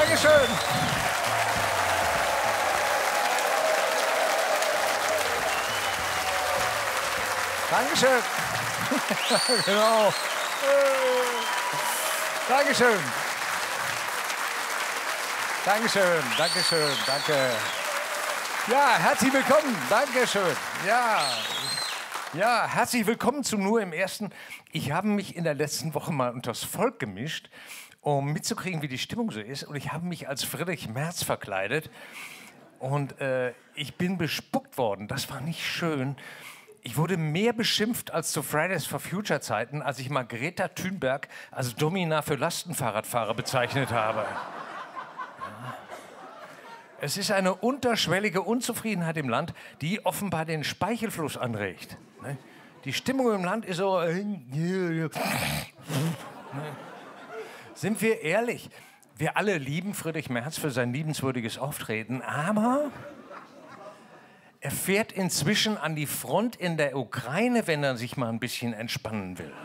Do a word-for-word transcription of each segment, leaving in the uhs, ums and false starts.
Dankeschön. Dankeschön. Genau. Dankeschön. Dankeschön, Dankeschön, danke. Ja, herzlich willkommen, Dankeschön. Ja, ja, herzlich willkommen zum Nur im Ersten. Ich habe mich in der letzten Woche mal unters Volk gemischt, um mitzukriegen, wie die Stimmung so ist. Und ich habe mich als Friedrich Merz verkleidet. Und äh, ich bin bespuckt worden. Das war nicht schön. Ich wurde mehr beschimpft als zu Fridays for Future Zeiten, als ich mal Greta Thunberg als Domina für Lastenfahrradfahrer bezeichnet habe. Es ist eine unterschwellige Unzufriedenheit im Land, die offenbar den Speichelfluss anregt. Die Stimmung im Land ist so... Sind wir ehrlich? Wir alle lieben Friedrich Merz für sein liebenswürdiges Auftreten, aber er fährt inzwischen an die Front in der Ukraine, wenn er sich mal ein bisschen entspannen will.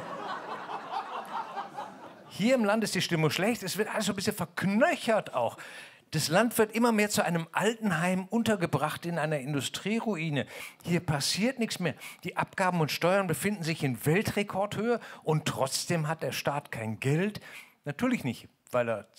Hier im Land ist die Stimmung schlecht, es wird alles so ein bisschen verknöchert auch. Das Land wird immer mehr zu einem Altenheim untergebracht in einer Industrieruine. Hier passiert nichts mehr. Die Abgaben und Steuern befinden sich in Weltrekordhöhe und trotzdem hat der Staat kein Geld. Natürlich nicht, weil er